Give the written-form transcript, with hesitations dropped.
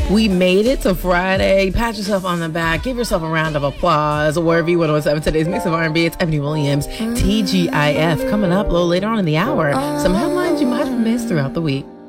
We made it to Friday. Pat yourself on the back. Give yourself a round of applause. Wherever you want to 107 today's mix of R&B. It's Ebony Williams, TGIF. Coming up a little later on in the hour. Some headlines you might have missed throughout the week.